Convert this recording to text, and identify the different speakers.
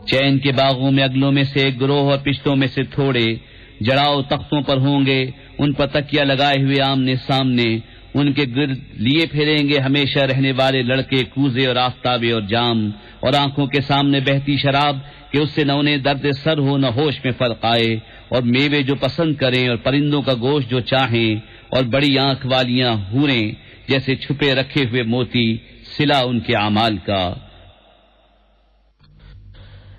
Speaker 1: चैन के बागों में अगलों में से एक गिरोह और पिछलों में से थोड़े जड़ाव तख्तों पर होंगे, उन पर तकिया लगाए हुए आमने सामने। उनके गिर्द लिए फिरेंगे हमेशा रहने वाले लड़के, कूजे और आफताबे और जाम, और आंखों के सामने बहती शराब कि उससे न उन्हें दर्द सर हो न होश में फर्क आए, और मेवे जो पसंद करें और परिंदों का गोश्त जो चाहें, और बड़ी आंख वालियां हूरें जैसे छुपे रखे हुए मोती, सिला उनके अमाल का।